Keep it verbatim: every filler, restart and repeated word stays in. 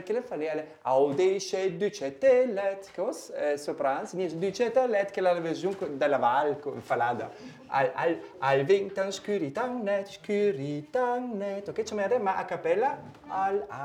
che le fa le audisce ducette let, cos eh, soprans, ni ducette let che la versione della Val falada. Al al al vintan scuritan net, scuritan net. Ok, c'è ma a cappella al